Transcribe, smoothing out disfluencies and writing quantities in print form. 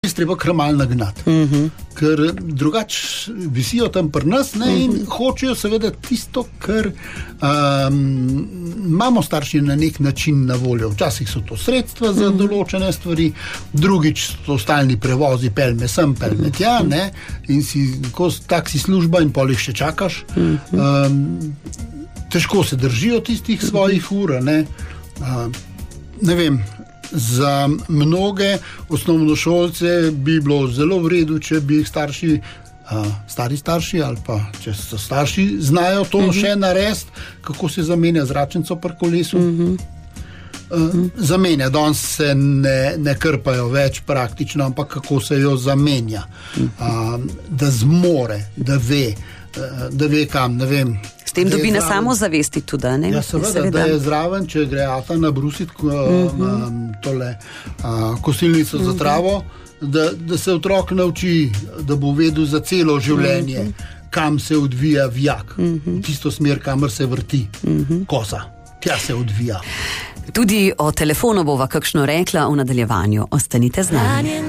Treba kar malo nagnati, ker drugače visijo tam pri nas, ne, in hočejo seveda tisto, kar imamo starši na nek način na voljo. Včasih so to sredstva za določene stvari, drugič so stalni prevozi, pelme sem, pelme tja, ne, in si taksi služba in pol jih še čakaš. Težko se držijo tistih svojih ur, ne vem. Za mnoge osnovnošolce bi bilo zelo v redu, če bi jih stari starši ali pa če so starši znajo to še narediti, kako se zamenja zračnico pri kolesu. Zamenja, danes se ne krpajo več praktično, ampak kako se jo zamenja, da zmore, da ve kam, ne vem. S tem dobi na samozavesti tudi, ne? Ja, seveda, da je zraven, če gre ata nabrusiti tole kosilnico za travo, da se otrok nauči, da bo vedel za celo življenje, kam se odvija vijak, v tisto smer, kamor se vrti kosa. Tja se odvija. Tudi o telefonu bova kakšno rekla v nadaljevanju. Ostanite z nami.